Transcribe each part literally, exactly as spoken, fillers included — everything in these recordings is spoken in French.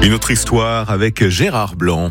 Une autre histoire avec Gérard Blanc.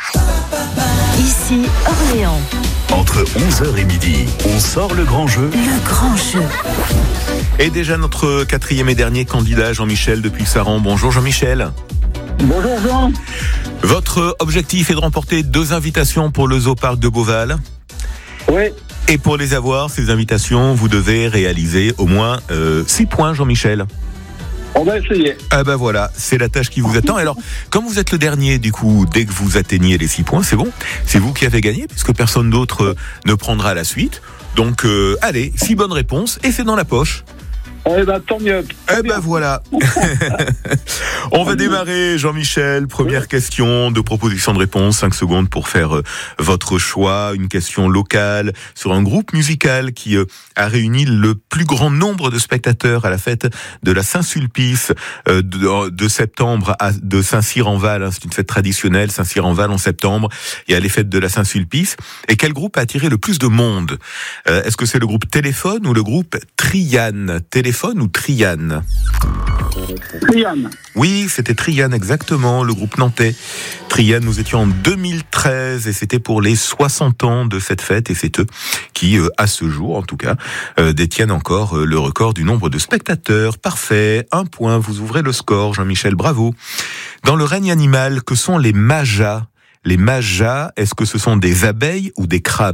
Ici Orléans. Entre onze heures et midi, on sort le grand jeu. Le grand jeu. Et déjà notre quatrième et dernier candidat, Jean-Michel depuis Saran. Bonjour Jean-Michel. Bonjour Jean. Votre objectif est de remporter deux invitations pour le Zoo Parc de Beauval. Oui. Et pour les avoir, ces invitations, vous devez réaliser au moins euh, six points, Jean-Michel. On va essayer. Ah ben voilà, c'est la tâche qui vous attend. Alors, comme vous êtes le dernier, du coup, dès que vous atteignez les six points, c'est bon. C'est vous qui avez gagné, puisque personne d'autre euh, ne prendra la suite. Donc, euh, allez, six bonnes réponses, et c'est dans la poche. Eh ben, tant mieux. Eh ben voilà. On va démarrer, Jean-Michel. Première question de proposition de réponse. cinq secondes pour faire euh, votre choix. Une question locale sur un groupe musical qui euh, a réuni le plus grand nombre de spectateurs à la fête de la Saint-Sulpice euh, de, de septembre à, de Saint-Cyr-en-Val. Hein, c'est une fête traditionnelle, Saint-Cyr-en-Val en septembre. Il y a les fêtes de la Saint-Sulpice. Et quel groupe a attiré le plus de monde ? euh, Est-ce que c'est le groupe Téléphone ou le groupe Triane ? Téléphone ou Triane ? Triane. Oui, c'était Triane, exactement, le groupe nantais. Triane, nous étions en deux mille treize et c'était pour les soixante ans de cette fête et c'est eux qui, euh, à ce jour en tout cas, euh, détiennent encore euh, le record du nombre de spectateurs. Parfait, un point, vous ouvrez le score, Jean-Michel, bravo. Dans le règne animal, que sont les majas ? Les majas, est-ce que ce sont des abeilles ou des crabes ?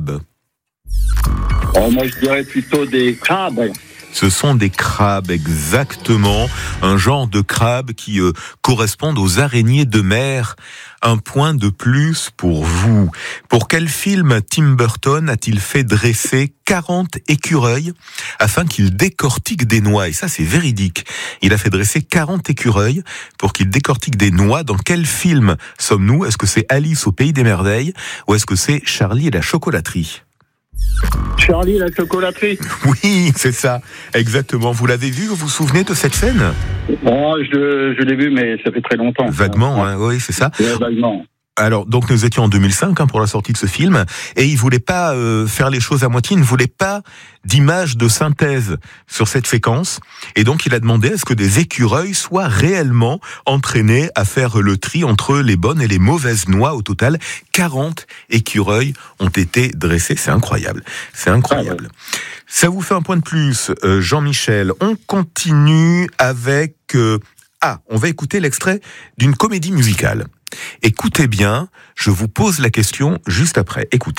Oh, moi, je dirais plutôt des crabes. Ce sont des crabes, exactement. Un genre de crabe qui euh, correspondent aux araignées de mer. Un point de plus pour vous. Pour quel film Tim Burton a-t-il fait dresser quarante écureuils afin qu'ils décortiquent des noix ? Et ça, c'est véridique. Il a fait dresser quarante écureuils pour qu'ils décortiquent des noix. Dans quel film sommes-nous ? Est-ce que c'est Alice au Pays des Merveilles ou est-ce que c'est Charlie et la chocolaterie ? Charlie, la chocolaterie. Oui, c'est ça, exactement. Vous l'avez vu, vous vous souvenez de cette scène ? Oh, je, je l'ai vu, mais ça fait très longtemps. Vaguement, hein, oui, c'est ça. Ouais, vaguement. Alors, donc nous étions en deux mille cinq hein, pour la sortie de ce film, et il voulait pas euh, faire les choses à moitié, il ne voulait pas d'image de synthèse sur cette séquence, et donc il a demandé à ce que des écureuils soient réellement entraînés à faire le tri entre les bonnes et les mauvaises noix. Au total, quarante écureuils ont été dressés, c'est incroyable, c'est incroyable. Ça vous fait un point de plus, euh, Jean-Michel. On continue avec... Euh, ah, on va écouter l'extrait d'une comédie musicale. Écoutez bien, je vous pose la question juste après. Écoutez.